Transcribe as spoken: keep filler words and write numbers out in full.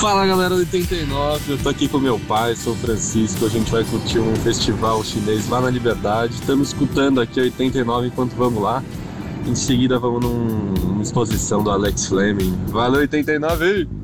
Fala galera do oitenta e nove, eu tô aqui com meu pai, sou o Francisco, a gente vai curtir um festival chinês lá na Liberdade. Estamos escutando aqui a oitenta e nove enquanto vamos lá. Em seguida vamos num, numa exposição do Alex Fleming. Valeu oitenta e nove!